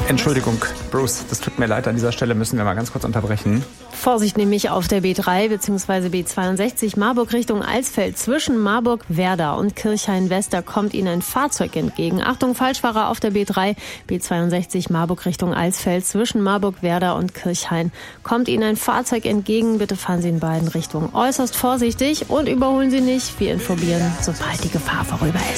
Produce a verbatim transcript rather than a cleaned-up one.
Entschuldigung, Bruce, das tut mir leid, an dieser Stelle müssen wir mal ganz kurz unterbrechen. Vorsicht nämlich auf der B drei bzw. B zweiundsechzig Marburg Richtung Eisfeld. Zwischen Marburg-Werder und Kirchhain-West kommt Ihnen ein Fahrzeug entgegen. Achtung, Falschfahrer auf der B drei, B zweiundsechzig Marburg Richtung Eisfeld. Zwischen Marburg-Werder und Kirchhain kommt Ihnen ein Fahrzeug entgegen. Bitte fahren Sie in beiden Richtungen äußerst vorsichtig und überholen Sie nicht. Wir informieren, sobald die Gefahr vorüber ist.